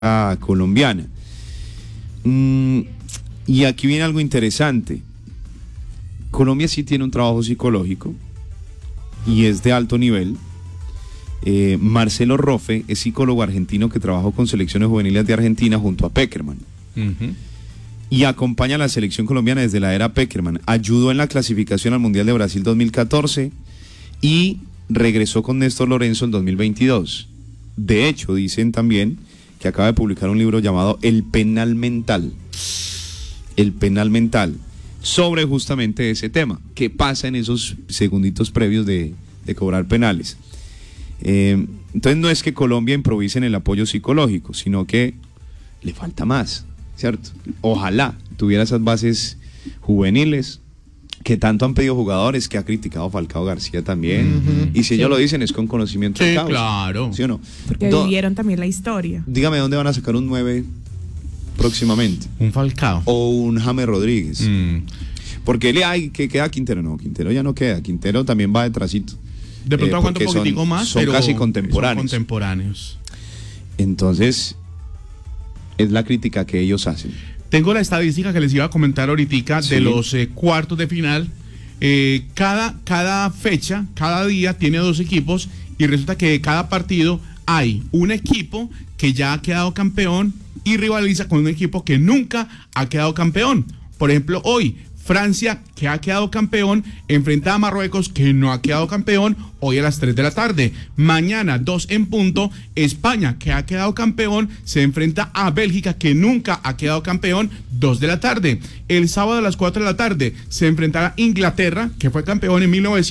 colombiana. Y aquí viene algo interesante. Colombia sí tiene un trabajo psicológico y es de alto nivel. Marcelo Rofe es psicólogo argentino que trabajó con selecciones juveniles de Argentina junto a Pekerman. Y acompaña a la selección colombiana desde la era Pekerman. Ayudó en la clasificación al Mundial de Brasil 2014 y regresó con Néstor Lorenzo en 2022. De hecho, dicen también que acaba de publicar un libro llamado El Penal Mental. El Penal Mental, sobre justamente ese tema. ¿Qué pasa en esos segunditos previos de cobrar penales? Entonces no es que Colombia improvise en el apoyo psicológico, sino que le falta más, ¿cierto? Ojalá tuviera esas bases juveniles que tanto han pedido jugadores, que ha criticado Falcao García también. Y si ellos lo dicen es con conocimiento de causa. Claro. ¿Sí o no? Porque vivieron también la historia. Dígame, ¿dónde van a sacar un 9 próximamente? Un Falcao. O un James Rodríguez. Porque él, que queda Quintero. No, Quintero ya no queda. Quintero también va detrásito. De pronto aguanta un poquitico más, son pero casi contemporáneos. Son contemporáneos. Entonces, es la crítica que ellos hacen. Tengo la estadística que les iba a comentar ahorita de los cuartos de final. Cada fecha, cada día tiene 2 equipos y resulta que de cada partido hay un equipo que ya ha quedado campeón y rivaliza con un equipo que nunca ha quedado campeón. Por ejemplo, hoy Francia, que ha quedado campeón, enfrenta a Marruecos, que no ha quedado campeón, hoy a las 3 de la tarde. Mañana, 2 en punto, España, que ha quedado campeón, se enfrenta a Bélgica, que nunca ha quedado campeón, 2 de la tarde. El sábado a las 4 de la tarde se enfrentará Inglaterra, que fue campeón en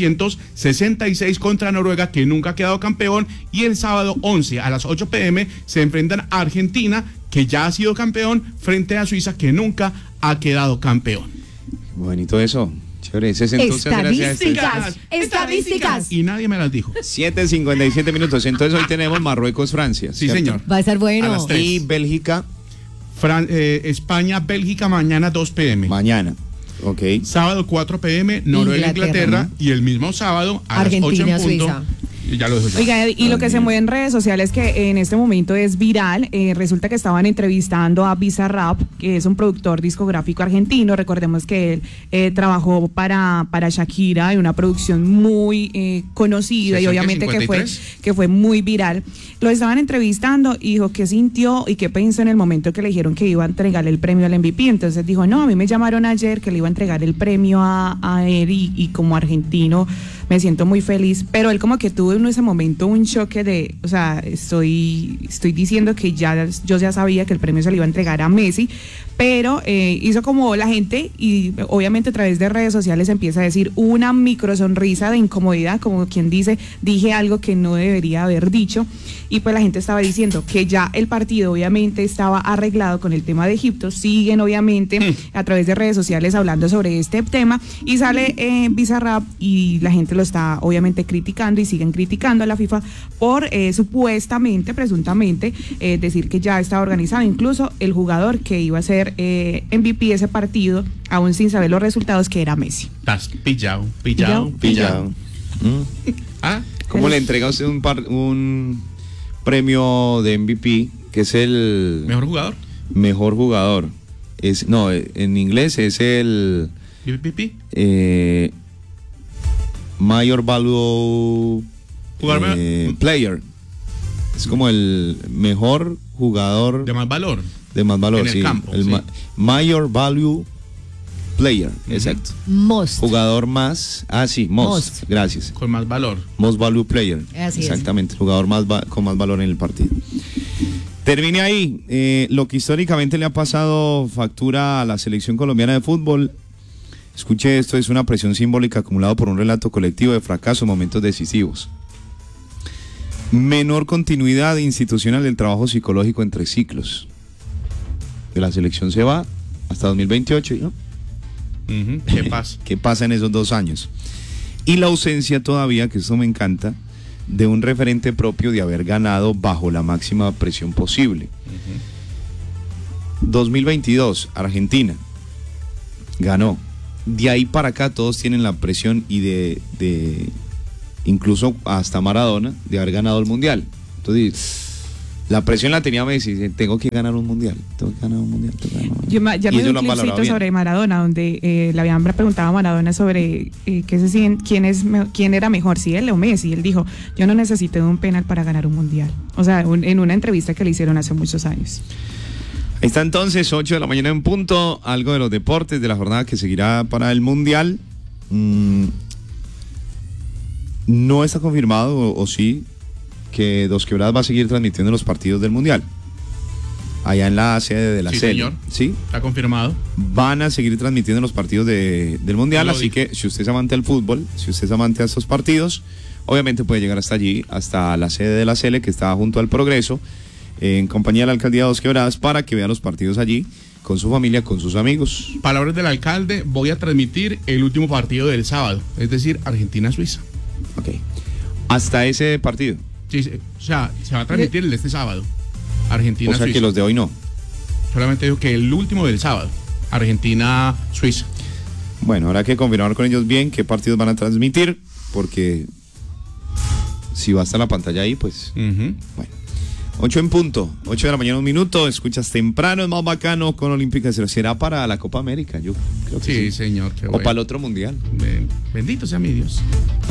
1966 contra Noruega, que nunca ha quedado campeón, y el sábado 11 a las 8 p.m. se enfrentan a Argentina, que ya ha sido campeón, frente a Suiza, que nunca ha quedado campeón. Bonito eso. Chévere. Estadísticas. Y nadie me las dijo. 7:57 minutos. Entonces hoy tenemos Marruecos-Francia. Sí, señor. Va a ser bueno. A las 3. Y Bélgica. España-Bélgica mañana 2 p.m. Mañana. Ok. Sábado 4 p.m. Noruega-Inglaterra. Y el mismo sábado a las 8 en punto. Suiza. Ya lo dejo yo. Oiga, y lo que se mueve en redes sociales que en este momento es viral. Resulta que estaban entrevistando a Bizarrap, que es un productor discográfico argentino. Recordemos que él trabajó para Shakira en una producción muy conocida y obviamente que fue muy viral. Lo estaban entrevistando y dijo qué sintió y qué pensó en el momento que le dijeron que iba a entregarle el premio al MVP. Entonces dijo, no, a mí me llamaron ayer que le iba a entregar el premio a él y como argentino me siento muy feliz, pero él como que tuvo en ese momento un choque de, o sea, estoy diciendo que yo ya sabía que el premio se le iba a entregar a Messi, pero hizo como la gente y obviamente a través de redes sociales empieza a decir una micro sonrisa de incomodidad, como quien dice, dije algo que no debería haber dicho, y pues la gente estaba diciendo que ya el partido obviamente estaba arreglado con el tema de Egipto, siguen obviamente a través de redes sociales hablando sobre este tema y sale Bizarrap y la gente lo está obviamente criticando y siguen criticando a la FIFA por supuestamente, presuntamente decir que ya está organizado, incluso el jugador que iba a ser MVP ese partido, aún sin saber los resultados, que era Messi. Estás pillado. ¿Cómo le entrega a usted un premio de MVP, que es el mejor jugador? En inglés es el MVP. Mayor Value Player. Es como el mejor jugador de más valor en el campo, Mayor Value Player, exacto. Most. Jugador más, most, gracias. Con más valor. Most Value Player. Así exactamente, jugador con más valor en el partido. Termine ahí, lo que históricamente le ha pasado factura a la selección colombiana de fútbol. Escuche esto, es una presión simbólica acumulada por un relato colectivo de fracaso en momentos decisivos. Menor continuidad institucional del trabajo psicológico entre ciclos. De la selección se va hasta 2028, ¿no? ¿Qué pasa? ¿Qué pasa en esos 2 años? Y la ausencia todavía, que eso me encanta, de un referente propio de haber ganado bajo la máxima presión posible. 2022, Argentina ganó. De ahí para acá todos tienen la presión y de incluso hasta Maradona, de haber ganado el Mundial. Entonces, La presión la tenía Messi, dice, tengo que ganar un mundial. Ya me vi un clipcito sobre Maradona, donde le habían preguntado a Maradona sobre quién era mejor, si él o Messi. Él dijo, yo no necesité un penal para ganar un mundial. O sea, en una entrevista que le hicieron hace muchos años. Ahí está entonces, 8 de la mañana en punto, algo de los deportes de la jornada que seguirá para el mundial. No está confirmado, o sí, que Dos Quebradas va a seguir transmitiendo los partidos del mundial. Allá en la sede de la sí, CL. Señor. Sí, está confirmado. Van a seguir transmitiendo los partidos del mundial, Lo así dijo. que si usted es amante del fútbol, si usted es amante de estos partidos, obviamente puede llegar hasta allí, hasta la sede de la CL, que está junto al Progreso, en compañía de la alcaldía de Dos Quebradas, para que vea los partidos allí con su familia, con sus amigos. Palabras del alcalde, voy a transmitir el último partido del sábado, es decir, Argentina-Suiza. Ok. Hasta ese partido. Sí, o sea, se va a transmitir el de este sábado, Argentina-Suiza. O sea que los de hoy no. Solamente digo que el último del sábado, Argentina-Suiza. Bueno, habrá que confirmar con ellos bien qué partidos van a transmitir, porque si va a estar la pantalla ahí, pues... Bueno. 8 en punto, 8 de la mañana, 1 minuto, escuchas temprano, es más bacano con Olímpica, será para la Copa América, yo creo que sí. Sí, señor. O para el otro mundial. Bendito sea mi Dios.